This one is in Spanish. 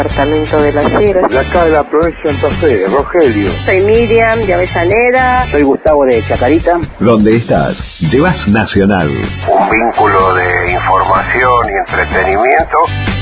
Departamento de Las Heras. De acá de la provincia de Santa Fe, Rogelio. Soy Miriam de Avellaneda. Soy Gustavo de Chacarita. Donde estás, llevas Nacional. Un vínculo de información y entretenimiento.